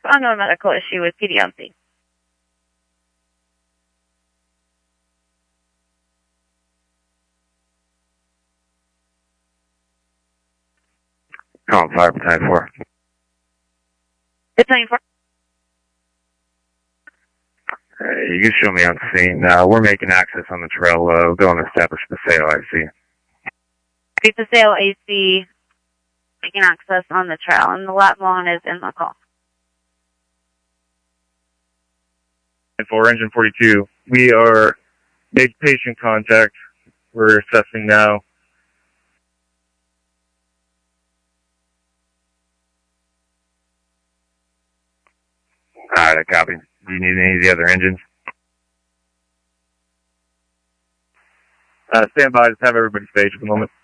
unknown medical issue with PDMC. Calling fire for 94. It's 94. You can show me on scene. We're making access on the trail. Going to establish the sale IC. The sale AC, making access on the trail, and the lap one is in the call. And for engine 42, we are making patient contact. We're assessing now. Alright, I copy. Do you need any of the other engines? Stand by, just have everybody staged at the moment.